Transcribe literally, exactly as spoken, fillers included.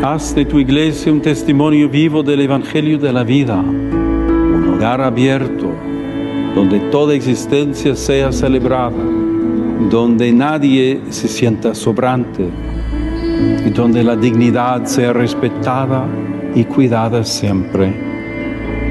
Haz de tu iglesia un testimonio vivo del Evangelio de la vida, un hogar abierto, donde toda existencia sea celebrada, donde nadie se sienta sobrante y donde la dignidad sea respetada y cuidada siempre.